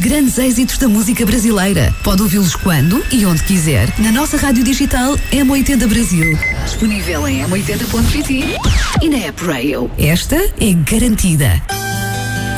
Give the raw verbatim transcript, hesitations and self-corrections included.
grandes êxitos da música brasileira. Pode ouvi-los quando e onde quiser, na nossa rádio digital M oitenta Brasil. Disponível em m oitenta ponto pt e na app Rail. Esta é garantida.